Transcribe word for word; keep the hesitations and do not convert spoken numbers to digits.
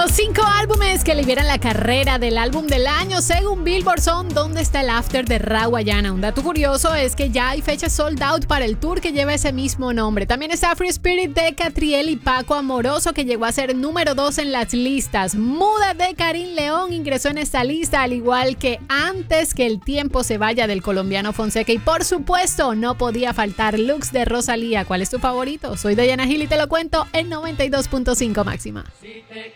Los cinco álbumes que lideran la carrera del álbum del año según Billboard son ¿Dónde está el after de Rawayana? Un dato curioso es que ya hay fecha sold out para el tour que lleva ese mismo nombre. También está Free Spirit de Catriel y Paco Amoroso, que llegó a ser número dos en las listas. Muda de Karim León ingresó en esta lista, al igual que Antes que el tiempo se vaya del colombiano Fonseca. Y por supuesto no podía faltar Lux de Rosalía. ¿Cuál es tu favorito? Soy Dayana Gil y te lo cuento en noventa y dos punto cinco máxima. Si te